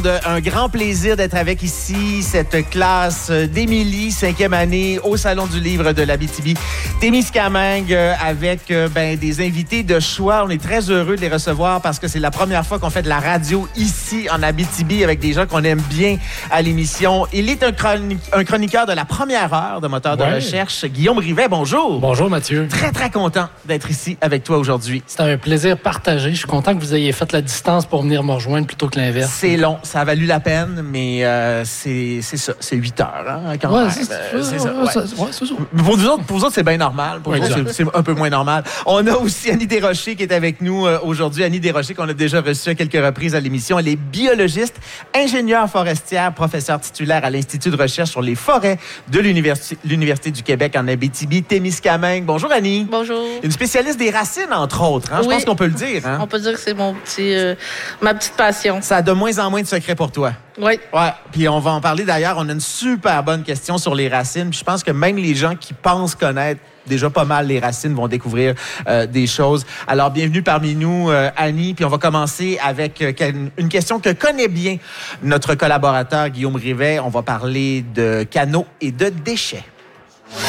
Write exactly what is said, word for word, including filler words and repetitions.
Un grand plaisir d'être avec ici cette classe d'Émilie, cinquième année au Salon du livre de l'Abitibi. Témiscamingue avec ben, des invités de choix. On est très heureux de les recevoir parce que c'est la première fois qu'on fait de la radio ici en Abitibi avec des gens qu'on aime bien à l'émission. Il est un, chroni- un chroniqueur de la première heure de Moteur de ouais. recherche. Guillaume Rivet, bonjour. Bonjour Mathieu. Très, très content d'être ici avec toi aujourd'hui. C'est un plaisir partagé. Je suis content que vous ayez fait la distance pour venir me rejoindre plutôt que l'inverse. C'est long. Ça a valu la peine, mais euh, c'est, c'est ça. C'est huit heures, hein, quand ouais, même. C'est, euh, c'est, ouais, ça. Ouais. Ça, ouais, c'est ça. Pour vous autres, pour vous autres, c'est bien normal. Pour ouais, vous autres, c'est, c'est un peu moins normal. On a aussi Annie Desrochers qui est avec nous euh, aujourd'hui. Annie Desrochers qu'on a déjà reçue à quelques reprises à l'émission. Elle est biologiste, ingénieure forestière, professeure titulaire à l'Institut de recherche sur les forêts de l'Université, l'Université du Québec en Abitibi, Témiscamingue. Bonjour Annie. Bonjour. Une spécialiste des racines, entre autres. Hein? Oui. Je pense qu'on peut le dire. Hein? On peut dire que c'est mon petit, euh, ma petite passion. Ça a de moins en moins de secrets pour toi. Oui. Ouais. Puis on va en parler d'ailleurs. On a une super bonne question sur les racines. Puis je pense que même les gens qui pensent connaître déjà pas mal les racines vont découvrir euh, des choses. Alors, bienvenue parmi nous, euh, Annie. Puis on va commencer avec euh, une question que connaît bien notre collaborateur Guillaume Rivet. On va parler de canaux et de déchets.